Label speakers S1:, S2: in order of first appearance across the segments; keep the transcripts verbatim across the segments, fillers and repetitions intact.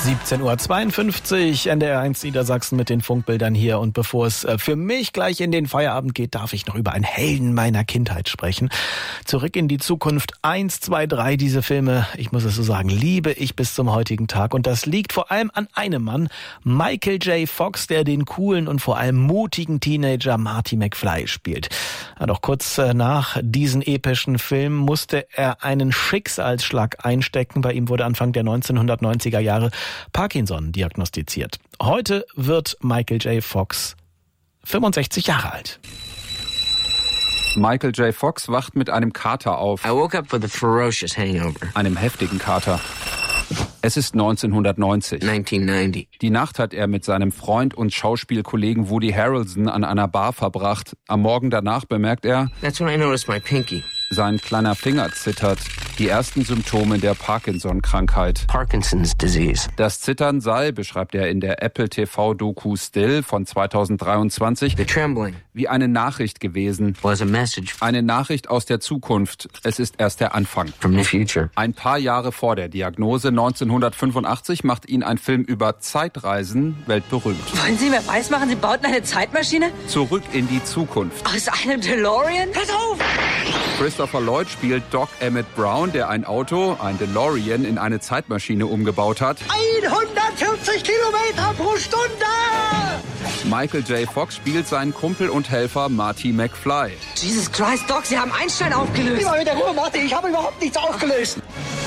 S1: siebzehn Uhr zweiundfünfzig, N D R eins Niedersachsen mit den Funkbildern hier. Und bevor es für mich gleich in den Feierabend geht, darf ich noch über einen Helden meiner Kindheit sprechen. Zurück in die Zukunft eins, zwei, drei, diese Filme, ich muss es so sagen, liebe ich bis zum heutigen Tag. Und das liegt vor allem an einem Mann, Michael J. Fox, der den coolen und vor allem mutigen Teenager Marty McFly spielt. Ja, doch kurz nach diesen epischen Filmen musste er einen Schicksalsschlag einstecken. Bei ihm wurde Anfang der neunzehnhundertneunziger Jahre Parkinson diagnostiziert. Heute wird Michael J. Fox fünfundsechzig Jahre alt.
S2: Michael J. Fox wacht mit einem Kater auf.
S3: I woke up with a ferocious hangover.
S2: Einem heftigen Kater. Es ist neunzehnhundertneunzig.
S3: neunzehnhundertneunzig.
S2: Die Nacht hat er mit seinem Freund und Schauspielkollegen Woody Harrelson an einer Bar verbracht. Am Morgen danach bemerkt er,
S3: That's when I noticed my pinky.
S2: Sein kleiner Finger zittert. Die ersten Symptome der Parkinson-Krankheit.
S3: Parkinson's disease.
S2: Das Zittern sei, beschreibt er in der Apple T V-Doku Still von zweitausenddreiundzwanzig,
S3: The trembling
S2: wie eine Nachricht gewesen.
S3: was a message
S2: Eine Nachricht aus der Zukunft. Es ist erst der Anfang.
S3: from the future.
S2: Ein paar Jahre vor der Diagnose, neunzehnhundertfünfundachtzig, macht ihn ein Film über Zeitreisen weltberühmt.
S4: Wollen Sie mir weismachen, Sie bauten eine Zeitmaschine?
S2: Zurück in die Zukunft.
S4: Aus einem DeLorean? Pass auf!
S2: Christopher Lloyd spielt Doc Emmett Brown, der ein Auto, ein DeLorean, in eine Zeitmaschine umgebaut hat.
S5: hundertvierzig Kilometer pro Stunde!
S2: Michael J. Fox spielt seinen Kumpel und Helfer Marty McFly.
S4: Jesus Christ, Doc, Sie haben Einstein aufgelöst.
S5: Immer mit der Ruhe, Marty, ich habe überhaupt nichts aufgelöst.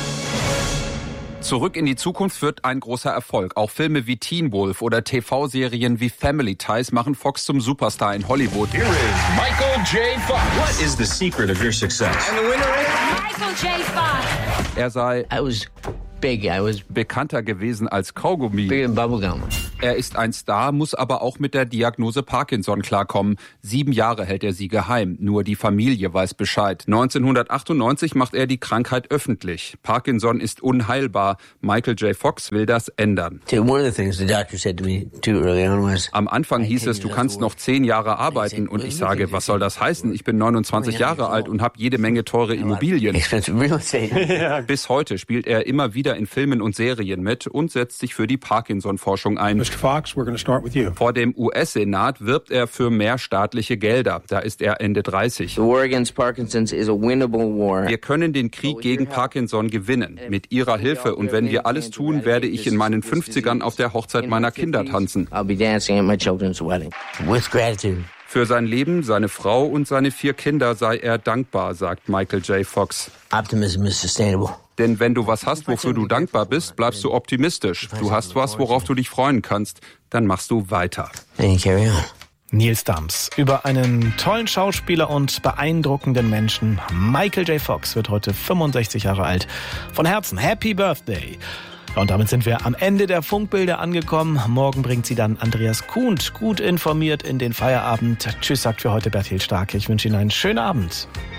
S2: Zurück in die Zukunft wird ein großer Erfolg. Auch Filme wie Teen Wolf oder T V-Serien wie Family Ties machen Fox zum Superstar in Hollywood.
S6: Here is Michael J. Fox. What is the secret of your success?
S3: And the winner is
S7: Michael J. Fox.
S2: Er sei
S3: I was big. I was
S2: bekannter gewesen als Kaugummi.
S3: bigger than bubblegum.
S2: Er ist ein Star, muss aber auch mit der Diagnose Parkinson klarkommen. Sieben Jahre hält er sie geheim. Nur die Familie weiß Bescheid. neunzehnhundertachtundneunzig macht er die Krankheit öffentlich. Parkinson ist unheilbar. Michael J. Fox will das ändern.
S3: One of the things the doctor said to me too early on was,
S2: Am Anfang hieß es, du kannst noch zehn Jahre arbeiten. Und ich sage, was soll das heißen? Ich bin neunundzwanzig Jahre alt und habe jede Menge teure Immobilien.
S3: expensive real estate.
S2: Bis heute spielt er immer wieder in Filmen und Serien mit und setzt sich für die Parkinson-Forschung ein.
S8: Mister Fox, we're going to start with you.
S2: Vor dem U S-Senat wirbt er für mehr staatliche Gelder. Da ist er Ende dreißig.
S3: The war against Parkinson's is a winnable war.
S2: Wir können den Krieg gegen Parkinson gewinnen. Mit Ihrer Hilfe. Und wenn wir alles tun, werde ich in meinen fünfzigern auf der Hochzeit meiner Kinder tanzen.
S3: I'll be dancing at my children's wedding. With gratitude.
S2: Für sein Leben, seine Frau und seine vier Kinder sei er dankbar, sagt Michael J. Fox.
S3: Optimism is sustainable.
S2: Denn wenn du was hast, wofür du dankbar bist, bleibst du optimistisch. Du hast was, worauf du dich freuen kannst, dann machst du weiter.
S3: And you carry on.
S1: Nils Dams über einen tollen Schauspieler und beeindruckenden Menschen. Michael J. Fox wird heute fünfundsechzig Jahre alt. Von Herzen Happy Birthday. Und damit sind wir am Ende der Funkbilder angekommen. Morgen bringt sie dann Andreas Kuhnt gut informiert in den Feierabend. Tschüss, sagt für heute Bertil Starke. Ich wünsche Ihnen einen schönen Abend.